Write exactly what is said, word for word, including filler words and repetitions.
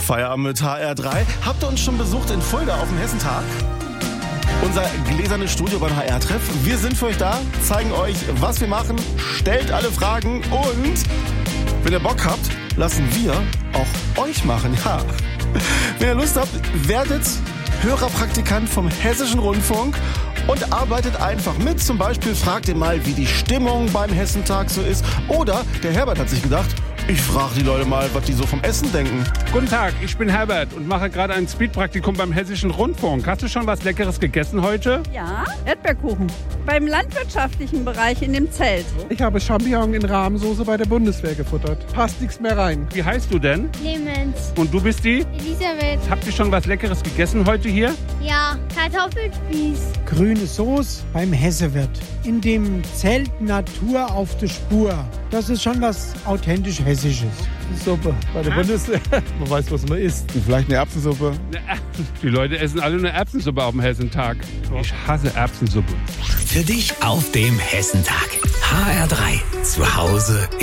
Feierabend mit H R drei. Habt ihr uns schon besucht in Fulda auf dem Hessentag? Unser gläsernes Studio beim H R-Treff. Wir sind für euch da, zeigen euch, was wir machen, stellt alle Fragen und wenn ihr Bock habt, lassen wir auch euch machen. Ja. Wenn ihr Lust habt, werdet Hörerpraktikant vom Hessischen Rundfunk und arbeitet einfach mit. Zum Beispiel fragt ihr mal, wie die Stimmung beim Hessentag so ist. Oder der Herbert hat sich gedacht, ich frage die Leute mal, was die so vom Essen denken. Guten Tag, ich bin Herbert und mache gerade ein Speedpraktikum beim Hessischen Rundfunk. Hast du schon was Leckeres gegessen heute? Ja, Erdbeerkuchen. Beim landwirtschaftlichen Bereich in dem Zelt. Ich habe Champignon in Rahmsoße bei der Bundeswehr gefuttert. Passt nichts mehr rein. Wie heißt du denn? Clemens. Und du bist die? Elisabeth. Habt ihr schon was Leckeres gegessen heute hier? Ja, Kartoffelspieß. Grüne Soße beim Hessewirt. In dem Zelt Natur auf der Spur. Das ist schon was authentisch Hessisches. Suppe bei der Bundeswehr. Man weiß, was man isst. Vielleicht eine Erbsensuppe. Die Leute essen alle eine Erbsensuppe auf dem Hessentag. Ich hasse Erbsensuppe. Für dich auf dem Hessentag. H R drei. Zu Hause